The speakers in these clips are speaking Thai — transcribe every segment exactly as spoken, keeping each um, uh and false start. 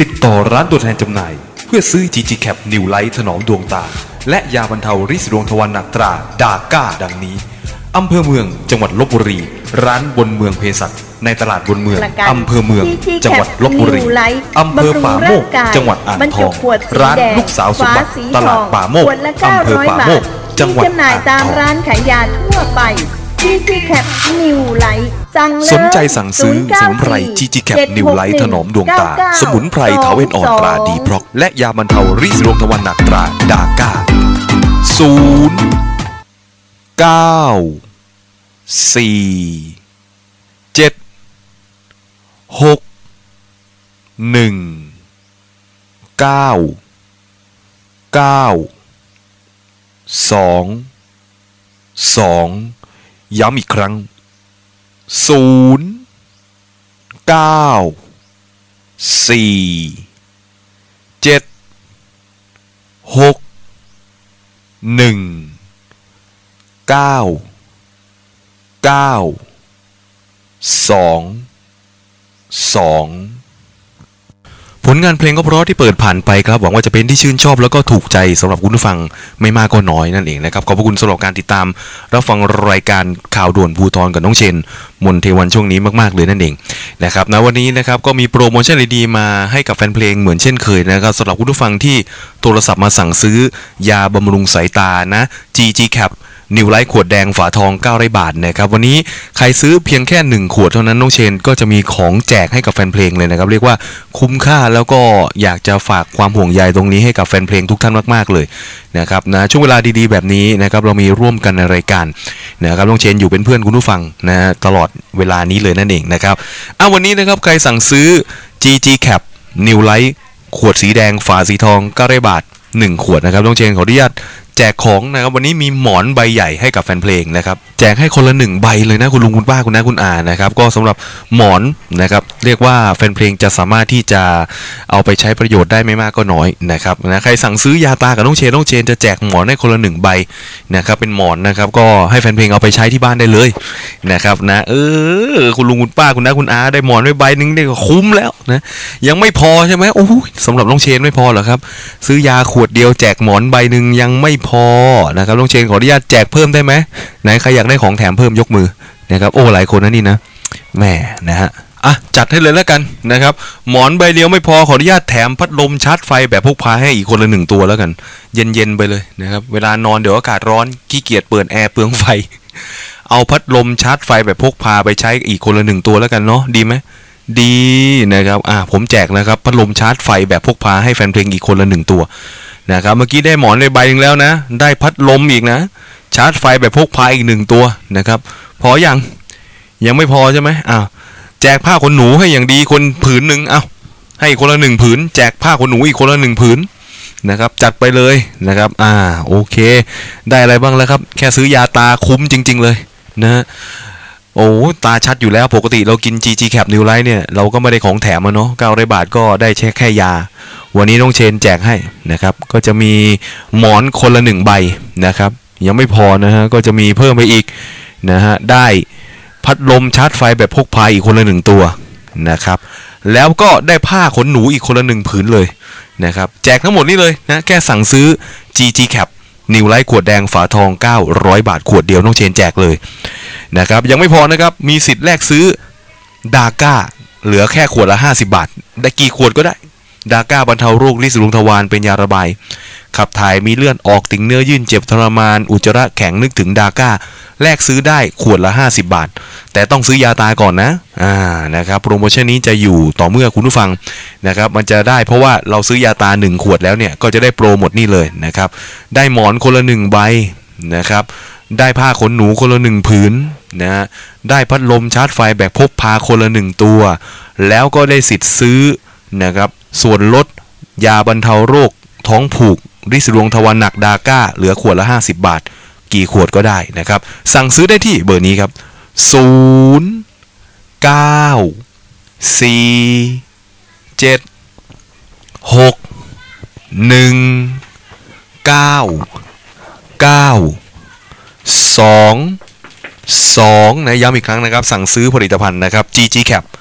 ติดต่อร้านตัวแทนจำหน่ายเพื่อซื้อ จี จี Cap New Light ถนอมดวงตาและยาบรรเทาริดดวงทวารหนักตราดาก้าดังนี้อำเภอเมืองจังหวัดลพบุรีร้านบนเมืองเภสัชในตลาดบนเมืองอำเภอเมืองจังหวัดลพบุรีอำเภอป่าโมกจังหวัดอ่างทองร้านลูกสาวสมบัติตลาดป่าโมกอำเภอป่าโมกจังหวัดอ่างทองจำหน่ายตามร้านขายยาทั่วไป จี จี Cap New Light สนใจสั่งซื้อสมุนไพร จี จี Cap New Light ถนอมดวงตาสมุนไพรเถาเอ็นอ่อนตราดีพร็อกและยาบรรเทาริดดวงทวารหนักตราดาก้าศูนย์เก้าสี่เจ็ดหกหนึ่งเก้าเก้าสองสองย้ำอีกครั้งศูนย์เก้าสี่เจ็ดหกหนึ่งเก้าเก้าสองสองผลงานเพลงก็เพราะที่เปิดผ่านไปครับหวังว่าจะเป็นที่ชื่นชอบแล้วก็ถูกใจสำหรับคุณผู้ฟังไม่มากก็น้อยนั่นเองนะครับขอบพระคุณสำหรับการติดตามรับฟังรายการข่าวด่วนภูธรกับน้องเชนมนเทวันช่วงนี้มากๆเลยนั่นเองนะครับณวันนี้นะครับก็มีโปรโมชั่นดีๆมาให้กับแฟนเพลงเหมือนเช่นเคยนะครับสำหรับคุณผู้ฟังที่โทรศัพท์มาสั่งซื้อยาบำรุงสายตานะ จี จี Capนิวไลท์ขวดแดงฝาทองเก้าร้อยบาทนะครับวันนี้ใครซื้อเพียงแค่หนึ่งขวดเท่านั้นน้องเชนก็จะมีของแจกให้กับแฟนเพลงเลยนะครับเรียกว่าคุ้มค่าแล้วก็อยากจะฝากความห่วงใยตรงนี้ให้กับแฟนเพลงทุกท่านมากๆเลยนะครับนะช่วงเวลาดีๆแบบนี้นะครับเรามีร่วมกันในรายการนะครับน้องเชนอยู่เป็นเพื่อนคุณผู้ฟังนะตลอดเวลานี้เลยนั่นเองนะครับอ่ะวันนี้นะครับใครสั่งซื้อ จี จี Cap นิวไลท์ขวดสีแดงฝาสีทองเก้าร้อยบาทหนึ่งขวดนะครับน้องเชนขออนุญาตแจกของนะครับวันนี้มีหมอนใบใหญ่ให้กับแฟนเพลงนะครับแจกให้คนละหนึ่งใบเลยนะคุณลุงคุณป้าคุณน้าคุณอานะครับก็สำหรับหมอนนะครับเรียกว่าแฟนเพลงจะสามารถที่จะเอาไปใช้ประโยชน์ได้ไม่มากก็น้อยนะครับนะใครสั่งซื้อยาตากับน้องเชนน้องเชนจะแจกหมอนให้คนละหนึ่งใบนะครับเป็นหมอนนะครับก็ให้แฟนเพลงเอาไปใช้ที่บ้านได้เลยนะครับนะเออคุณลุงคุณป้าคุณน้าคุณอาได้หมอนไว้ใบนึงได้ก็คุ้มแล้วนะยังไม่พอใช่ไหมโอ้ยสำหรับน้องเชนไม่พอหรอครับซื้อยาขวดเดียวแจกหมอนใบนึงยังไม่พอนะครับน้องเชนขออนุญาตแจกเพิ่มได้ไหมไหนใครอยากได้ของแถมเพิ่มยกมือนะครับโอ้หลายคนนะนี่นะแม่นะฮะอ่ะจัดให้เลยแล้วกันนะครับหมอนใบเดียวไม่พอขออนุญาตแถมพัดลมชาร์จไฟแบบพกพาให้อีกคนละหนึ่งตัวแล้วกันเย็นๆไปเลยนะครับเวลานอนเดี๋ยวอากาศร้อนขี้เกียจเปิดแอร์เปลืองไฟเอาพัดลมชาร์จไฟแบบพกพาไปใช้อีกคนละหนึ่งตัวแล้วกันเนาะดีไหมดีนะครับอ่ะผมแจกนะครับพัดลมชาร์จไฟแบบพกพาให้แฟนเพลงอีกคนละหนึ่งตัวนะครับเมื่อกี้ได้หมอนในใบนึงแล้วนะได้พัดลมอีกนะชาร์จไฟแบบพกพาอีกหนึ่งตัวนะครับพอยังยังไม่พอใช่ไหมอ้าวแจกผ้าขนหนูให้อย่างดีคนผืนหนึ่งอ้าวให้คนละหนึ่งผืนแจกผ้าขนหนูอีกคนละหนึ่งผืนนะครับจัดไปเลยนะครับอ่าโอเคได้อะไรบ้างแล้วครับแค่ซื้อยาตาคุ้มจริงๆเลยนะโอ้ตาชัดอยู่แล้วปกติเรากิน จี จี Cap New Light เนี่ยเราก็ไม่ได้ของแถมมาเนาะเก้าร้อยบาทก็ได้แค่แค่ยาวันนี้น้องเชนแจกให้นะครับก็จะมีหมอนคนละหนึ่งใบนะครับยังไม่พอนะฮะก็จะมีเพิ่มไปอีกนะฮะได้พัดลมชาร์จไฟแบบพกพาอีกคนละหนึ่งตัวนะครับแล้วก็ได้ผ้าขนหนูอีกคนละหนึ่งผืนเลยนะครับแจกทั้งหมดนี้เลยนะแค่สั่งซื้อ จี จี Cap New Light ขวดแดงฝาทองเก้าร้อยบาทขวดเดียวน้องเชนแจกเลยนะครับยังไม่พอนะครับมีสิทธิ์แลกซื้อดาก้าเหลือแค่ขวดละห้าสิบบาทได้กี่ขวดก็ได้ดาก้าบรรเทาโรคริดดวงทวารเป็นยาระบายขับถ่ายมีเลือดออกติ่งเนื้อยื่นเจ็บทรมานอุจจาระแข็งนึกถึงดาก้าแลกซื้อได้ขวดละห้าสิบบาทแต่ต้องซื้อยาตาก่อนนะอ่านะครับโปรโมชั่นนี้จะอยู่ต่อเมื่อคุณผู้ฟังนะครับมันจะได้เพราะว่าเราซื้อยาตาหนึ่งขวดแล้วเนี่ยก็จะได้โปรหมดนี่เลยนะครับได้หมอนคนละหนึ่งใบนะครับได้ผ้าขนหนูคนละหนึ่งผืนนะได้พัดลมชาร์จไฟแบบพกพาคนละหนึ่งตัวแล้วก็ได้สิทธิ์ซื้อนะครับส่วนลดยาบรรเทาโรคท้องผูกริดดวงทวารหนักดาก้าเหลือขวดละห้าสิบบาทกี่ขวดก็ได้นะครับสั่งซื้อได้ที่เบอร์นี้ครับศูนย์ เก้า สี่ เจ็ด หก หนึ่ง เก้า เก้า สอง สองนะย้ำอีกครั้งนะครับสั่งซื้อผลิตภัณฑ์นะครับ จี จี Cap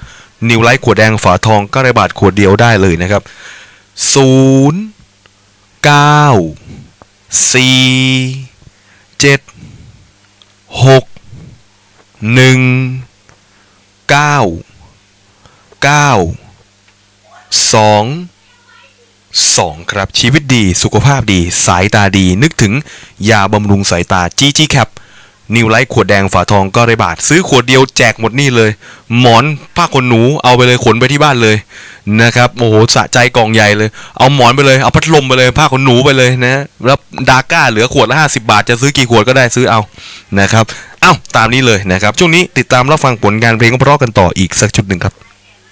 นิวไลท์ขวดแดงฝาทองก็ร้อยบาทขวดเดียวได้เลยนะครับศูนย์เก้าสี่เจ็ดหกหนึ่งเก้าเก้าสองสองครับชีวิตดีสุขภาพดีสายตาดีนึกถึงยาบำรุงสายตา จี จี Cap นิวไลท์ขวดแดงฝาทองก็ร้อยบาทซื้อขวดเดียวแจกหมดนี่เลยหมอนผ้าขนหนูเอาไปเลยขนไปที่บ้านเลยนะครับโอ้โหสะใจกล่องใหญ่เลยเอาหมอนไปเลยเอาพัดลมไปเลยผ้าขนหนูไปเลยนะแล้วดาก้าเหลือขวดละห้าสิบบาทจะซื้อกี่ขวดก็ได้ซื้อเอานะครับเอ้าตามนี้เลยนะครับช่วงนี้ติดตามรับฟังผลงานเพลงเพราะกันต่ออีกสักชุดหนึ่งครับ